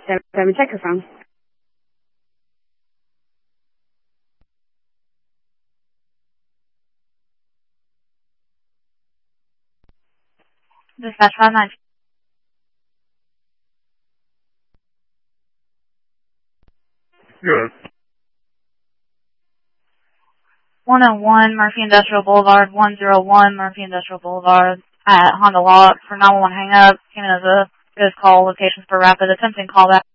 977, check your phone. Dispatch 59. Good. 101 Murphy Industrial Boulevard, 101 Murphy Industrial Boulevard at Honda Lock for 911 hang up. Came in as a good call, locations for rapid attempting callback.